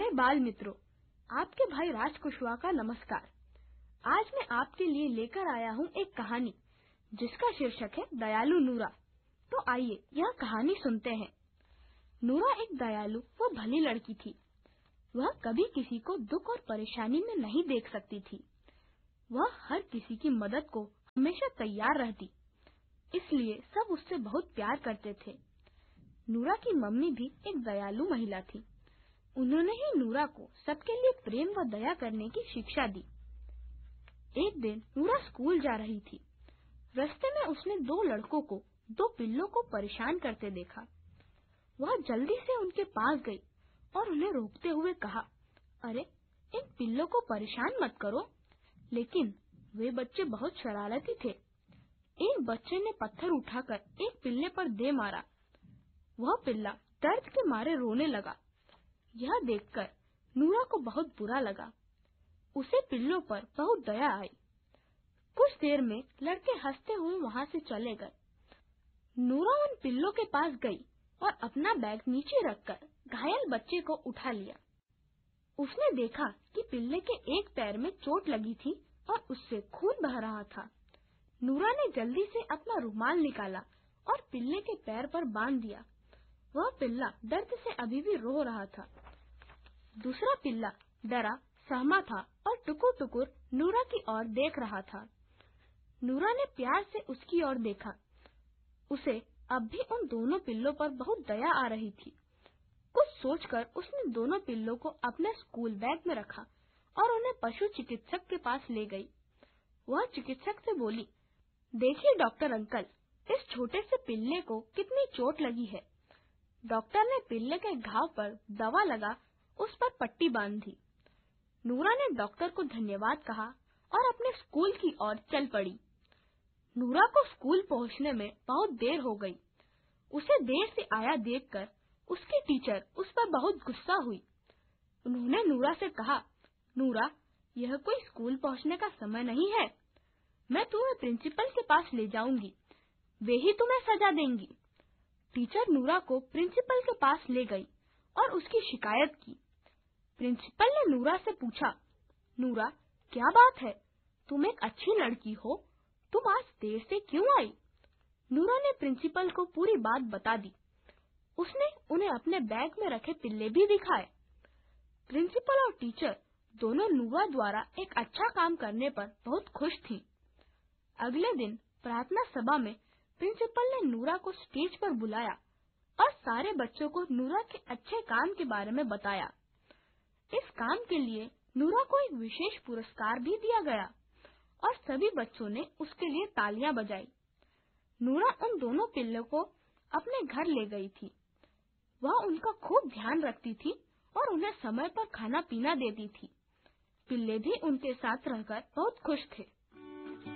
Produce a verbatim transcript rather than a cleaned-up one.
प्यारे बाल मित्रों, आपके भाई राज कुशवाहा का नमस्कार। आज मैं आपके लिए लेकर आया हूँ एक कहानी जिसका शीर्षक है दयालु नूरा। तो आइए यह कहानी सुनते हैं। नूरा एक दयालु व भली लड़की थी। वह कभी किसी को दुख और परेशानी में नहीं देख सकती थी। वह हर किसी की मदद को हमेशा तैयार रहती, इसलिए सब उससे बहुत प्यार करते थे। नूरा की मम्मी भी एक दयालु महिला थी। उन्होंने ही नूरा को सबके लिए प्रेम व दया करने की शिक्षा दी। एक दिन नूरा स्कूल जा रही थी। रास्ते में उसने दो लड़कों को दो पिल्लों को परेशान करते देखा। वह जल्दी से उनके पास गई और उन्हें रोकते हुए कहा, अरे इन पिल्लों को परेशान मत करो। लेकिन वे बच्चे बहुत शरारती थे। एक बच्चे ने पत्थर उठाकर एक पिल्ले पर दे मारा। वह पिल्ला दर्द के मारे रोने लगा। यह देखकर नूरा को बहुत बुरा लगा। उसे पिल्लों पर बहुत दया आई। कुछ देर में लड़के हंसते हुए वहाँ से चले गए। नूरा उन पिल्लों के पास गई और अपना बैग नीचे रखकर घायल बच्चे को उठा लिया। उसने देखा कि पिल्ले के एक पैर में चोट लगी थी और उससे खून बह रहा था। नूरा ने जल्दी से अपना रुमाल निकाला और पिल्ले के पैर पर बांध दिया। वह पिल्ला दर्द से अभी भी रो रहा था। दूसरा पिल्ला डरा सहमा था और टुकुर टुकुर नूरा की ओर देख रहा था। नूरा ने प्यार से उसकी ओर देखा। उसे अब भी उन दोनों पिल्लों पर बहुत दया आ रही थी। कुछ सोचकर उसने दोनों पिल्लों को अपने स्कूल बैग में रखा और उन्हें पशु चिकित्सक के पास ले गई। वह चिकित्सक से बोली, देखिए डॉक्टर अंकल, इस छोटे से पिल्ले को कितनी चोट लगी है। डॉक्टर ने पिल्ले के घाव पर दवा लगा उस पर पट्टी बांध दी। नूरा ने डॉक्टर को धन्यवाद कहा और अपने स्कूल की ओर चल पड़ी। नूरा को स्कूल पहुंचने में बहुत देर हो गई। उसे देर से आया देखकर उसकी टीचर उस पर बहुत गुस्सा हुई। उन्होंने नूरा से कहा, नूरा, यह कोई स्कूल पहुंचने का समय नहीं है। मैं तुम्हें प्रिंसिपल के पास ले जाऊंगी, वे ही तुम्हें सजा देंगी। टीचर नूरा को प्रिंसिपल के पास ले गई और उसकी शिकायत की। प्रिंसिपल ने नूरा से पूछा, नूरा, क्या बात है? तुम एक अच्छी लड़की हो, तुम आज देर से क्यों आई? नूरा ने प्रिंसिपल को पूरी बात बता दी। उसने उन्हें अपने बैग में रखे पिल्ले भी दिखाए। प्रिंसिपल और टीचर दोनों नूरा द्वारा एक अच्छा काम करने पर बहुत खुश थी। अगले दिन प्रार्थना सभा में प्रिंसिपल ने नूरा को स्टेज पर बुलाया और सारे बच्चों को नूरा के अच्छे काम के बारे में बताया। इस काम के लिए नूरा को एक विशेष पुरस्कार भी दिया गया और सभी बच्चों ने उसके लिए तालियां बजाई। नूरा उन दोनों पिल्लों को अपने घर ले गई थी। वह उनका खूब ध्यान रखती थी और उन्हें समय पर खाना पीना देती थी। पिल्ले भी उनके साथ रहकर बहुत खुश थे।